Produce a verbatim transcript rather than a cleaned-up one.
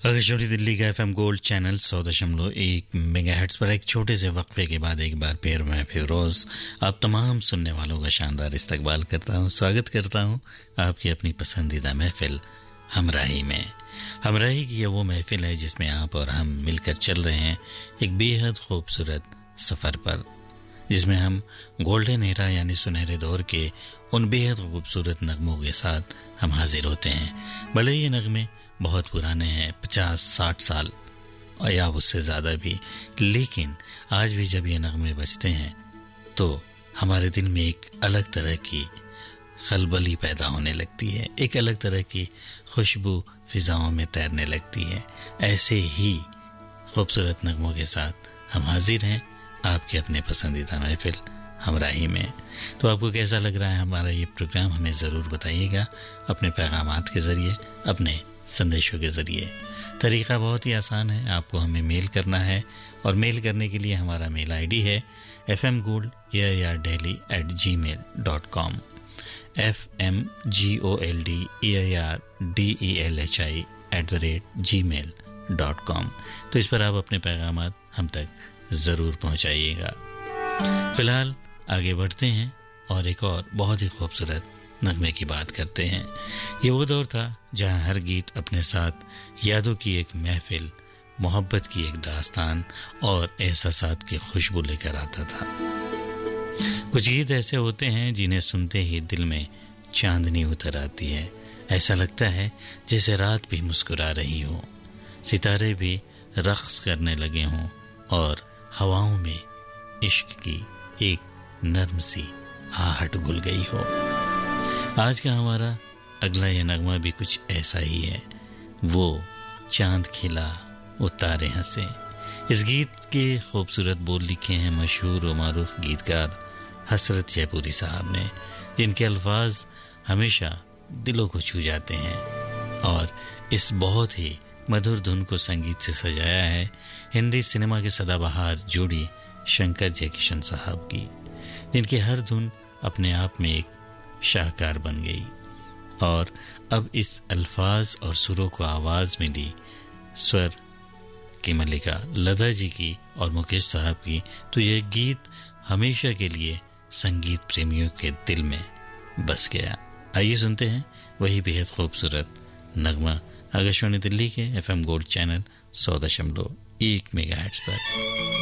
आकाशवाणी दिल्ली का FM gold channel सौ दशमलव एक मेगाहर्ट्ज पर एक छोटे से वक्फे के बाद एक बार फिर मैं फिरोज आप तमाम सुनने वालों का शानदार इस्तकबाल करता हूं, स्वागत करता हूं आपकी अपनी पसंदीदा महफिल हमराही में। हमराही की यह वो महफिल है जिसमें आप और हम मिलकर चल रहे हैं एक बेहद खूबसूरत सफ़र पर, जिसमें हम गोल्डन एरा यानी सुनहरे दौर के उन बेहद खूबसूरत नगमों के साथ हम हाजिर होते हैं। भले ये नगमे बहुत पुराने हैं, पचास साठ साल या उससे ज़्यादा भी, लेकिन आज भी जब ये नगमे बजते हैं तो हमारे दिल में एक अलग तरह की खलबली पैदा होने लगती है, एक अलग तरह की खुशबू फिजाओं में तैरने लगती है। ऐसे ही खूबसूरत नगमों के साथ हम हाजिर हैं आपके अपने पसंदीदा महफिल हमराही में। तो आपको कैसा लग रहा है हमारा ये प्रोग्राम, हमें ज़रूर बताइएगा अपने पैगामात के ज़रिए, अपने संदेशों के ज़रिए। तरीक़ा बहुत ही आसान है, आपको हमें मेल करना है और मेल करने के लिए हमारा मेल आईडी है F M gold A I R daily eight ji mail dot com, F M G O L D A I R D E L H I at the rate ji mail dot com. तो इस पर आप अपने पैगामात हम तक ज़रूर पहुँचाइएगा। फ़िलहाल आगे बढ़ते हैं और एक और बहुत ही खूबसूरत नगमे की बात करते हैं। ये वो दौर था जहाँ हर गीत अपने साथ यादों की एक महफिल, मोहब्बत की एक दास्तान और एहसासात की खुशबू लेकर आता था। कुछ गीत ऐसे होते हैं जिन्हें सुनते ही दिल में चांदनी उतर आती है, ऐसा लगता है जैसे रात भी मुस्कुरा रही हो, सितारे भी रक्स करने लगे हों और हवाओं में इश्क की एक नर्म सी आहट घुल गई हो। आज का हमारा अगला ये नगमा भी कुछ ऐसा ही है। वो चांद खिला वो तारे हंसे। इस गीत के खूबसूरत बोल लिखे हैं मशहूर और मारूफ गीतकार हसरत जयपुरी साहब ने, जिनके अल्फाज हमेशा दिलों को छू जाते हैं। और इस बहुत ही मधुर धुन को संगीत से सजाया है हिंदी सिनेमा के सदाबहार जोड़ी शंकर जयकिशन साहब की, जिनकी हर धुन अपने आप में एक शाहकार बन गई। और अब इस अल्फाज और सुरों को आवाज़ मिली स्वर की मलिका लता जी की और मुकेश साहब की, तो यह गीत हमेशा के लिए संगीत प्रेमियों के दिल में बस गया। आइए सुनते हैं वही बेहद खूबसूरत नगमा आकाशवाणी दिल्ली के एफएम गोल्ड चैनल सौ दशमलव एक मेगाहर्ट्ज पर।